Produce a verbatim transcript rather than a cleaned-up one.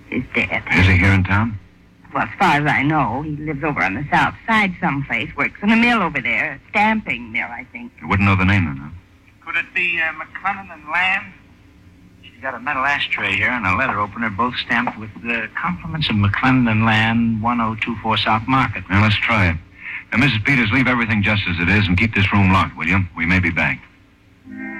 is dead. Is he here in town? Well, as far as I know, he lives over on the south side someplace, works in a mill over there, a stamping mill, I think. You wouldn't know the name then, huh? Could it be uh, McLennan and Land? She's got a metal ashtray here and a letter opener, both stamped with the compliments of McLennan and Land, one oh two four South Market. Now, let's try it. Now, Missus Peters, leave everything just as it is and keep this room locked, will you? We may be back.